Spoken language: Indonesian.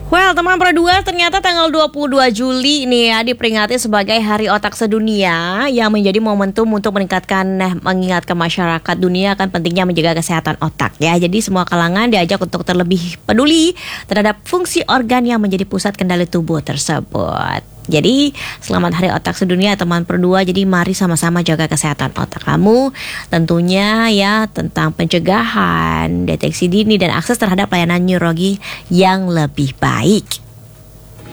Well, teman Pro 2, ternyata tanggal 22 Juli nih ya diperingati sebagai Hari Otak Sedunia yang menjadi momentum untuk mengingatkan masyarakat dunia akan pentingnya menjaga kesehatan otak ya. Jadi semua kalangan diajak untuk terlebih peduli terhadap fungsi organ yang menjadi pusat kendali tubuh tersebut. Jadi selamat Hari Otak Sedunia teman Pro 2. Jadi mari sama-sama jaga kesehatan otak kamu. Tentunya ya tentang pencegahan, deteksi dini dan akses terhadap layanan neurologi yang lebih baik.